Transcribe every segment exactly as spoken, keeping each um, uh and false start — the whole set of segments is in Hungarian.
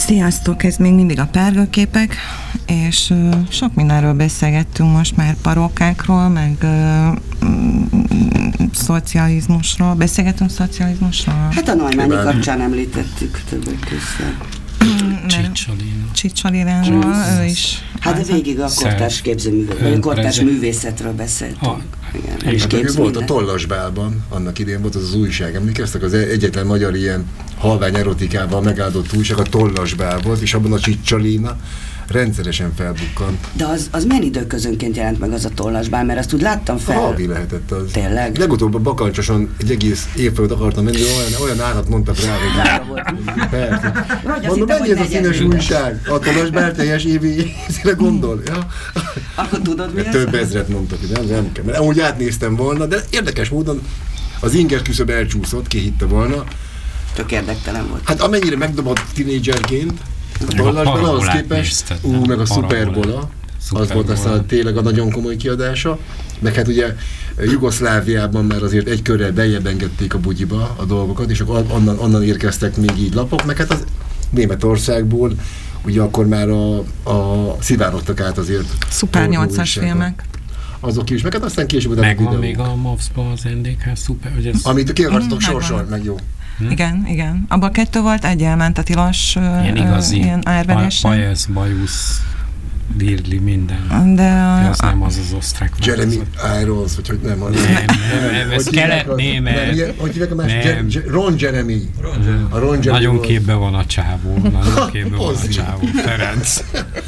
Sziasztok, ez még mindig a Párgaképek, és uh, sok mindenről beszélgettünk most már, parókákról, meg uh, mm, szocializmusról. Beszélgettünk szocializmusról? Hát a Neumanni kapcsán említettük többek között. Csicsolinánról, ő is. Hát de végig a kortárs képzőművészetről, a kortárs művészetről beszéltünk. Igen, és hát volt a Tollasbálban, annak idén volt az az újság, emlékeztek, az egyetlen magyar ilyen halvány erotikával megáldott újság, a Tollasbál volt, és abban a Csicsolina rendszeresen felbukkant. De az, az milyen időközönként jelent meg az a Tollasbál, mert azt úgy láttam fel. Halvi lehetett az. Tényleg? Legutóbb a Bakancsoson egy egész évfölött akartam menni, olyan, olyan árat mondtak rá, hogy persze. Mondom, mennyi ez a színes újság? A Tollasbál teljes évi színe gondol. Ja? Akkor tudod mi ez? Több ezret mondtak, hogy nem, nem kell. Mert amúgy átnéztem volna, de érdekes módon az inger küszöb elcsúszott, ki hitte volna. Tök érdektelen volt. Hát amennyire megdobott tínédzserként, a Tollasban ahhoz képest, ú, meg a Superbola, az volt aztán tényleg a nagyon komoly kiadása, meg hát ugye Jugoszláviában már azért egy körrel beljebb engedték a bugyiba a dolgokat, és akkor onnan, onnan érkeztek még így lapok, meg hát az Németországból ugye akkor már a, a szivárogtak át azért. Szuper nyolcas filmek. Azok is, meg hát aztán később utána megvan még a MOVS-ban az en dé ká szuper, hogy ez... Amit ki akartatok sorsolni, meg jó. Hm? Igen, igen. Abban kettő volt, egy elment a tilos ilyen igazi, ilyen árverésen. Pajes, bajusz, dirli, minden. De a, ez nem az az osztrák Jeremy Irons, vagy hogy nem az. Nem, nem, nem, ez kelet-német. Hogy hívják a másik? Ron Jeremy. A Ron Jeremy. Nagyon képbe van a csávó. Nagyon képbe van a csávó. Ferenc.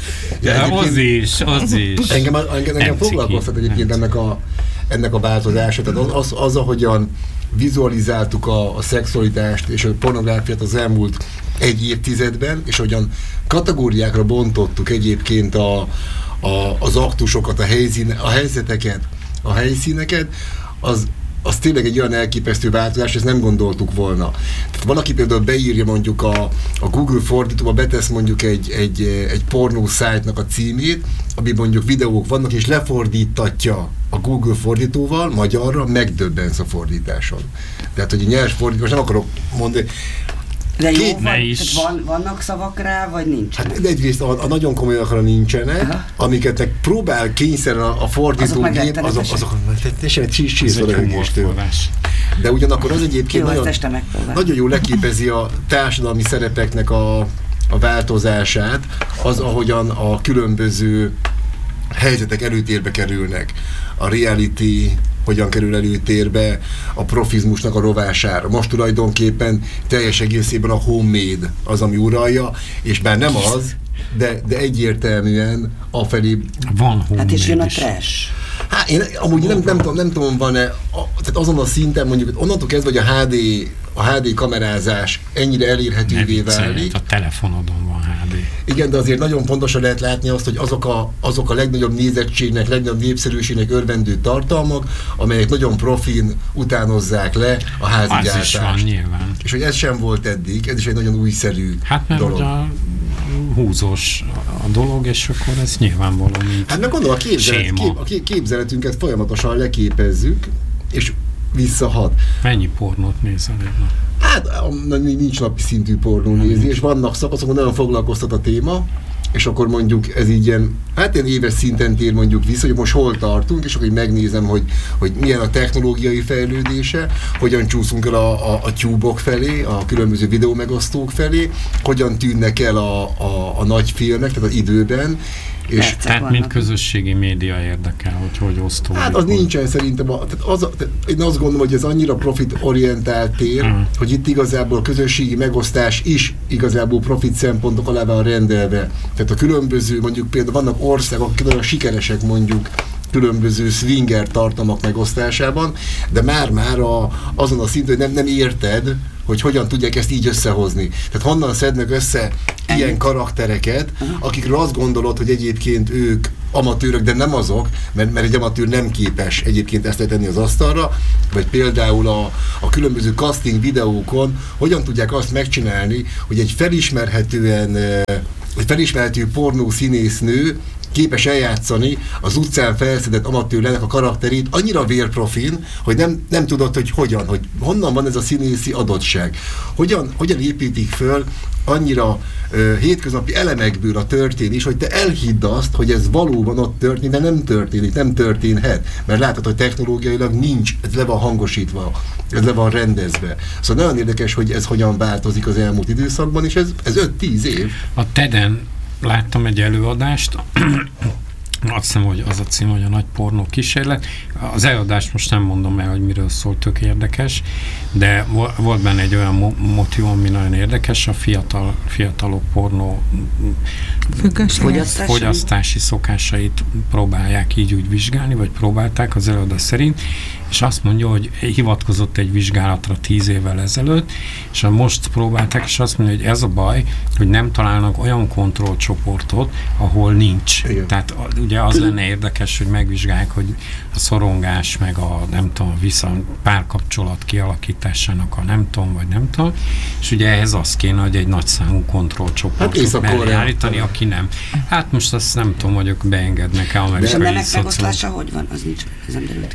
Az is, az is. Engem, engem, engem foglalkoztat egyébként ennek a, ennek a változása. Tehát az, az, az ahogyan vizualizáltuk a, a szexualitást és a pornográfiát az elmúlt egy évtizedben, és hogyan kategóriákra bontottuk egyébként a, a, az aktusokat, a, helyszíne, a helyzeteket, a helyszíneket, az, az tényleg egy olyan elképesztő változás, ezt nem gondoltuk volna. Tehát valaki például beírja mondjuk a, a Google fordítóba, betesz mondjuk egy, egy, egy pornó szájtnak a címét, ami mondjuk videók vannak, és lefordítatja a Google fordítóval magyarra, megdöbbensz a fordításon. Tehát, hogy nyers fordítás, nem akarok mondani. De jó, van, is. Van, vannak szavak rá, vagy nincsenek? Hát egyrészt a, a nagyon komolyakra nincsenek, aha, amiket meg próbál kényszerűen a, a fordítógép, azok, azok, teljesen egy csíszolagéstől. De ugyanakkor az egyébként jó, nagyon, nagyon jól leképezi a társadalmi szerepeknek a, a változását, az, ahogyan a különböző helyzetek előtérbe kerülnek. A reality hogyan kerül előtérbe, a profizmusnak a rovására. Most tulajdonképpen teljes egészében a homemade az, ami uralja, és bár nem az, de, de egyértelműen afelé... Van homemade. Hát és jön a trash. Hát én amúgy nem, nem, tudom, nem tudom, van-e, a, tehát azon a szinten mondjuk, onnantól kezdve, hogy a há dé, a há dé kamerázás ennyire elérhetővé válik. A telefonodon van há dé. Igen, de azért nagyon fontosan lehet látni azt, hogy azok a, azok a legnagyobb nézettségnek, legnagyobb népszerűségnek örvendő tartalmak, amelyek nagyon profin utánozzák le a házi az gyártást. Is van, nyilván. És hogy ez sem volt eddig, ez is egy nagyon újszerű hát mert dolog. A húzós a dolog, és akkor ez nyilvánvaló, mint hát meg gondolom, a, képzelet, kép, a képzeletünket folyamatosan leképezzük, és visszahat. Mennyi pornót nézel egy nap? Hát nincs napi szintű pornó nézni, és vannak szakaszok, nagyon foglalkoztat a téma, és akkor mondjuk ez így ilyen, hát ilyen éves szinten tér mondjuk vissza, hogy most hol tartunk, és akkor így megnézem, hogy, hogy milyen a technológiai fejlődése, hogyan csúszunk el a, a, a tubok felé, a különböző videómegosztók felé, hogyan tűnnek el a, a, a nagy filmek, tehát az időben. És tehát mint közösségi média érdekel, hogy hogy osztódik. Hát az nincsen szerintem, a, tehát az, tehát én azt gondolom, hogy ez annyira profit-orientált tér, uh-huh. hogy itt igazából a közösségi megosztás is igazából profit szempontok alá van rendelve. Tehát a különböző, mondjuk például vannak országok, akik nagyon sikeresek mondjuk különböző swinger tartalmak megosztásában, de már-már a, azon a szinten, hogy nem, nem érted, hogy hogyan tudják ezt így összehozni. Tehát honnan szednek össze ilyen karaktereket, akikről azt gondolod, hogy egyébként ők amatőrök, de nem azok, mert, mert egy amatőr nem képes egyébként ezt letenni az asztalra, vagy például a, a különböző casting videókon hogyan tudják azt megcsinálni, hogy egy felismerhetően, egy felismerhető pornó színésznő képes eljátszani az utcán felszedett amatőrnek a karakterét annyira vérprofin, hogy nem, nem tudod, hogy hogyan, hogy honnan van ez a színészi adottság. Hogyan, hogyan építik föl annyira uh, hétköznapi elemekből a történés, hogy te elhidd azt, hogy ez valóban ott történik, de nem történik, nem történhet. Mert látod, hogy technológiailag nincs, ez le van hangosítva, ez le van rendezve. Szóval nagyon érdekes, hogy ez hogyan változik az elmúlt időszakban, és ez, ez öt-tíz év. A TED-en láttam egy előadást, azt hiszem, hogy az a cím, hogy a nagy pornó kísérlet. Az előadást most nem mondom el, hogy miről szól, tök érdekes, de volt benne egy olyan motiv, ami nagyon érdekes, a fiatal, fiatalok pornó fogyasztási. fogyasztási szokásait próbálják így úgy vizsgálni, vagy próbálták az előadás szerint, és azt mondja, hogy hivatkozott egy vizsgálatra tíz évvel ezelőtt, és most próbálták, és azt mondja, hogy ez a baj, hogy nem találnak olyan kontrollcsoportot, ahol nincs. Igen. Tehát ugye az lenne érdekes, hogy megvizsgálják, hogy a szorongás, meg a nem tudom, vissza párkapcsolat kialakításának a nem tudom, vagy nem tudom, és ugye ehhez az kéne, hogy egy nagyszámú kontrollcsoportot hát mellé állítani, aki nem. Hát most azt nem tudom, hogy ők beengednek-e amerikai szociális. És a meleg megoszlása hogy van? Az nincs, ez nem derült.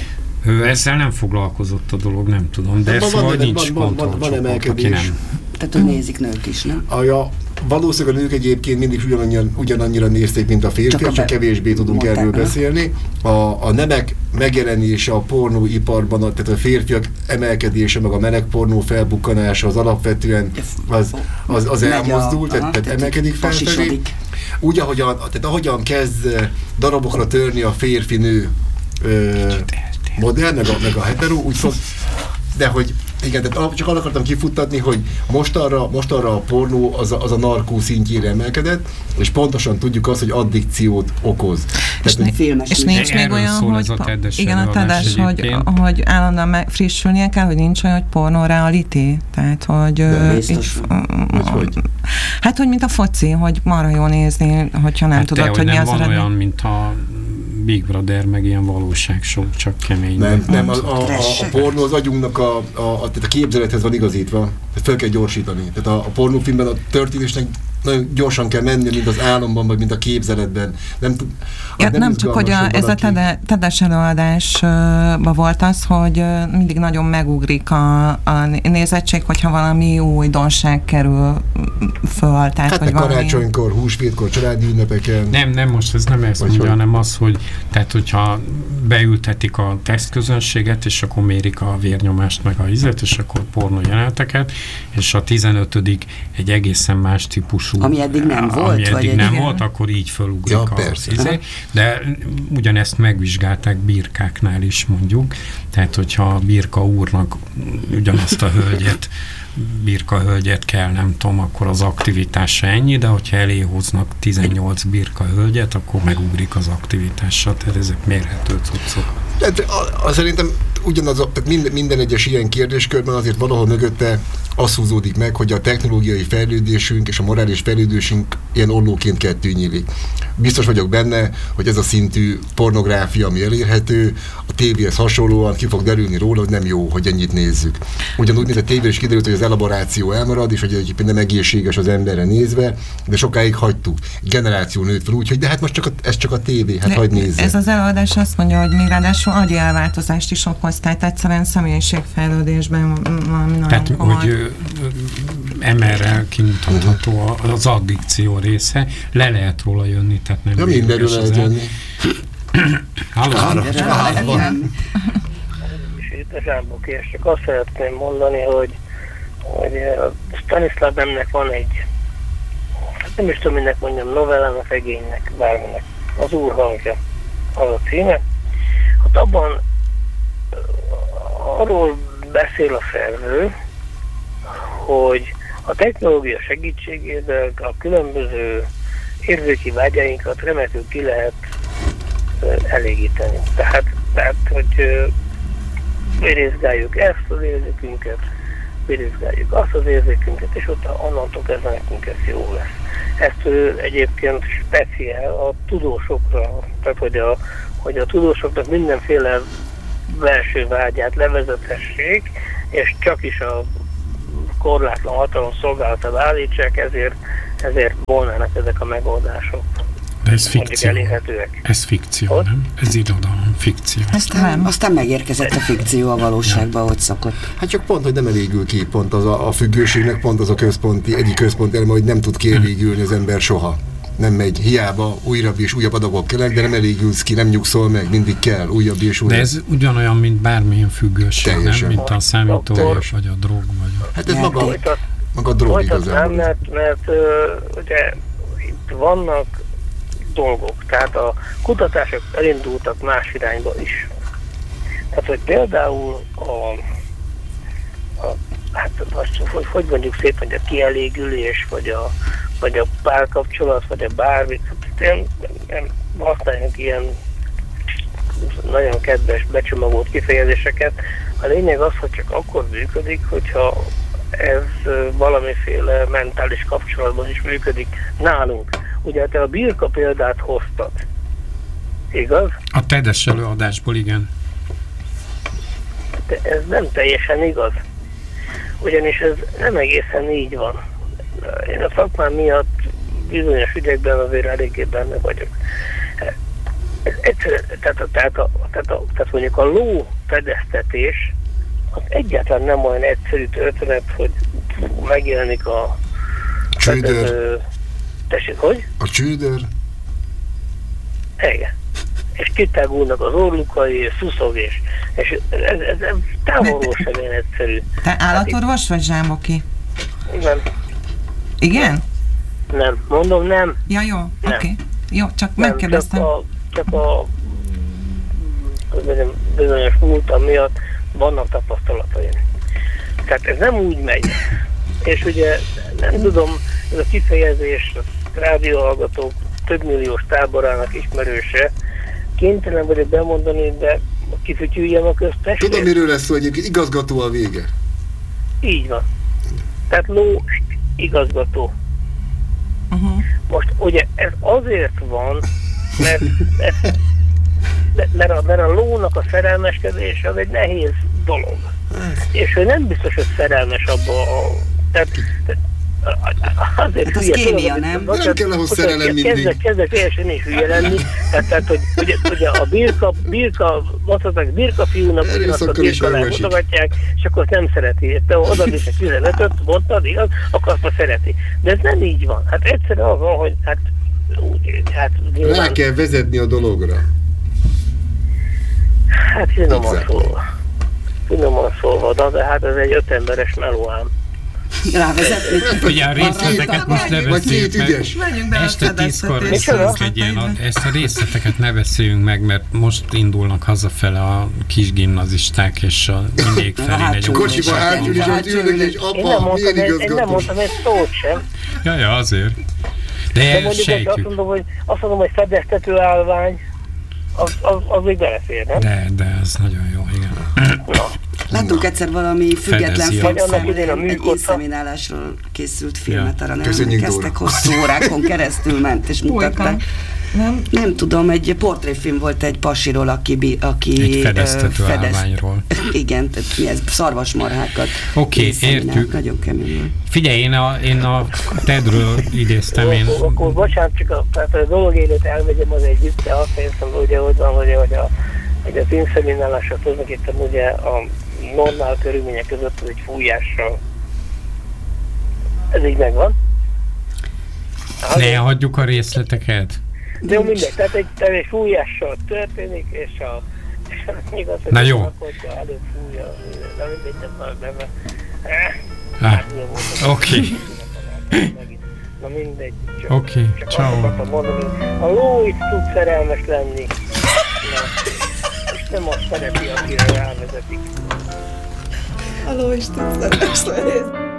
Ő ezzel nem foglalkozott a dolog, nem tudom, de, de szóval van, nincs van, van, van emelkedés. Nem. Tehát, hogy nézik nők is, nem? A, ja, valószínűleg a nők egyébként mindig ugyanannyira, ugyanannyira nézték, mint a férfiak, csak, csak kevésbé tudunk erről beszélni. A, a nemek megjelenése a pornóiparban, tehát a férfiak emelkedése, meg a melegpornó felbukkanása az alapvetően az, az, az elmozdult, tehát, tehát emelkedik felfelé. Úgy, ahogyan, tehát ahogyan kezd darabokra törni a férfi-nő modell, meg a, meg a hetero, úgy szó, de hogy igen, tehát csak arra akartam kifuttatni, hogy most arra, most arra a pornó az a, az a narkó szintjére emelkedett, és pontosan tudjuk azt, hogy addikciót okoz. És, tehát, ne, és nincs még olyan, hogy a igen, a tedes, hogy, hogy állandóan frissülnie kell, hogy nincs olyan, hogy pornó reality. Tehát, hogy... Biztos, hogy, hogy? Hát, hogy mint a foci, hogy marha jó nézni, hogyha nem hát tudod, te, hogy mi az eredmény. Nem van olyan, mint a Big Brother, meg ilyen valóságshow, csak kemény. Nem, nem a, a, a, a pornó az agyunknak a, a, a, a képzelethez van igazítva, tehát fel kell gyorsítani. Tehát a, a pornófilmben a történésnek nagyon gyorsan kell menni, mint az álomban, vagy mint a képzeletben. Nem, ja, nem, nem csak, hogy a, ez a tede, tedes előadásban volt az, hogy mindig nagyon megugrik a, a nézettség, hogyha valami újdonság kerül föl. Tehát, hát meg valami... karácsonykor, húsvétkor, családi ünnepeken. Nem, nem, most ez nem ezt mondja, hogy... hanem az, hogy tehát, hogyha beültetik a tesztközönséget, és akkor mérik a vérnyomást, meg a ízet, és akkor pornó jeleneteket, és a tizenötödik egy egészen más típusú ami eddig nem volt, ami eddig vagy nem igen. volt, akkor így fölugrik ja, a izé, de ugyanezt megvizsgálták birkáknál is mondjuk, tehát hogyha a birka úrnak ugyanazt a hölgyet birka hölgyet kell, nem tudom, akkor az aktivitása ennyi, de hogyha elé hoznak tizennyolc birka hölgyet, akkor megugrik az aktivitása, tehát ezek mérhető cuccok. Tehát a, a, szerintem ugyanaz, tehát minden, minden egyes ilyen kérdéskörben azért valahol mögötte az húzódik meg, hogy a technológiai fejlődésünk és a morális fejlődésünk ilyen ollóként kettő nyílik. Biztos vagyok benne, hogy ez a szintű pornográfia, ami elérhető, a tévéhez hasonlóan ki fog derülni róla, hogy nem jó, hogy ennyit nézzük. Ugyanúgy, mint a tévére is kiderült, hogy az elaboráció elmarad, és hogy egyébként nem egészséges az emberre nézve, de sokáig hagytuk. Generáció nőtt fel úgy, hogy de hát most csak a, ez csak a tévé, hát hagyd nézze. Ez az előadás azt mondja, hogy még ráadásul agyi elváltozást is okoz, tehát egyszerűen személyiségfejlődésben valami nagyon komoly. Tehát, hogy em er-rel kimutatható az addikció része, le lehet róla jönni, tehát nem... Ja, mindenről lehet jönni. Halló? Itt a Zsámbóki, és csak azt szeretném mondani, hogy, hogy Stanislav Lemnek van egy, hát nem is tudom, minek mondjam, novellának, regénynek, bárminek, az Úr hangja, az a címe. Hát abban arról beszél a szerző, hogy a technológia segítségével a különböző érzéki vágyainkat remekül ki lehet elégíteni. Tehát, tehát hogy vérizgáljuk ezt az érzékünket, vérizgáljuk azt az érzékünket, és ott onnantól kezdve nekünk ez jó lesz. Ezt ő egyébként speciál a tudósokra, tehát hogy a, hogy a tudósoknak mindenféle belső vágyát levezethessék, és csak is a korlátlan hatalom szolgálatába állítsák, ezért, ezért volnának ezek a megoldások. De ez fikció. elérhetőek. Ez fikció, Ott? nem? Ez irodalom, fikció. Aztán, nem. aztán megérkezett a fikció a valóságba, ja. hogy szokott. Hát csak pont, hogy nem elégül ki, pont az a, a függőségnek pont az a központi, egyik központi eleme, hogy nem tud kielégülni az ember soha. Nem megy, hiába újabb és újabb adagok kellnek, de nem elégülsz ki, nem nyugszol meg, mindig kell, újabb és újabb. De ez ugyanolyan, mint bármilyen függőség, teljesen. Nem? Mint a számítógép, vagy a drog, vagy a... Hát ez maga, Folytat, maga a drog igazából. Mert, mert uh, ugye itt vannak dolgok, tehát a kutatások elindultak más irányba is. Tehát, hogy például a, a hát hogy, hogy mondjuk szép, hogy a kielégülés, vagy a, vagy a párkapcsolat, vagy a bármit, nem, nem használják ilyen nagyon kedves, becsomagolt kifejezéseket. A lényeg az, hogy csak akkor működik, hogyha ez valamiféle mentális kapcsolatban is működik nálunk. Ugye te a birka példát hoztad, igaz? A tedes előadásból, igen. De ez nem teljesen igaz. Ugyanis ez nem egészen így van. Én a szakmám miatt bizonyos ügyekben azért eléggé benne vagyok. Ez egyszerűen, tehát, a, tehát, a, tehát, a, tehát mondjuk a ló fedeztetés az egyáltalán nem olyan egyszerű történet, hogy megjelenik a csődör. Tessék, hogy? A csődör. Igen. És kitágulnak az orlukai, és szuszog, és, és ez, ez, ez távolról sem ilyen egyszerű. Te állatorvos vagy, Zsámboki? Nem. Igen? Nem. Mondom, nem. Ja, jó. Oké. Okay. Jó, csak nem, megkérdeztem. Csak a, csak a bizonyos múltam miatt vannak tapasztalataim. Tehát ez nem úgy megy. És ugye nem tudom, ez a kifejezés a rádióhallgatók több milliós táborának ismerőse. Kénytelen vagyok bemondani, de kifütyüljem a köztes. Tudom, miről lesz szó, egyébként igazgató a vége. Így van. Tehát ló igazgató. Uh-huh. Most ugye ez azért van, mert, mert, mert, a, mert a lónak a szerelmeskedés az egy nehéz dolog. És ő nem biztos, hogy szerelmes abba a... Tehát, azért hát az hülye, kémia, tudom, nem? Nem hogy, kell ahhoz szerelem mindig. Kezdek, kezdek teljesen is hülye lenni. Tehát, tehát hogy ugye, ugye a birka, birka, mondhatnak, birka fiúnak ugyanazt a birka lemutogatják, és akkor nem szereti. Te oda is egy tizenötöt, mondtad, igaz? Akkor azt szereti. De ez nem így van. Hát egyszerűen az van, hogy hát úgy, hát... Nyilván, rá kell vezetni a dologra. Hát finoman szólva. Finoman szólva, de hát ez egy ötemberes melóám. Rávezetni. Ugye a részleteket most ne beszéljünk meg. Este tízkor beszélünk egy ilyen, ezt a részleteket ne beszéljünk meg, mert most indulnak hazafele a kis gimnazisták, és a mindig felé egy a kocsiba hátul is ott ülnek, és apa, milyen igazgató. Én nem mondtam egy szót sem. Ja, ja, azért. De, De mondjuk, sejtjük. Azt mondom, hogy, azt mondom, hogy fedeztető állvány, az, az, az még belefér, nem? De, de ez nagyon jó, igen. Na. Láttunk egyszer valami független filmszemlén, egy inszeminálásról készült filmet, ja. arra nem emlékeztek, hosszú órákon keresztül ment, és mutatták. Nem? Nem tudom, egy portréfilm volt egy pasiról, aki... aki egy fedeztető fedezt, állványról. Igen, tehát mi ez, szarvasmarhákat. Oké, okay, értjük. Nagyon kemény volt. Figyelj, én a, én a Tedről idéztem. Én... Akkor, akkor bocsánat, csak a, tehát a dolog élőt elmegyem az együtt, de azt hiszem, ugye, hogy van, hogy, hogy, a, hogy az inszeminálásra tulajdonképpen ugye a normál körülmények között az egy fújással. Ez így megvan? Ne hagyjuk a részleteket. De jó, mindegy, tehát egy, tehát egy fújással történik, és a... És a igaz, hogy na jó. Hogyha előbb fújja, nem mindegy, nem már nem. Oké. Na mindegy. Oké, ciao. A ló is tud szerelmes lenni. Na, és nem azt szereti, akire rávezetik. A ló is tud szerelmes lenni.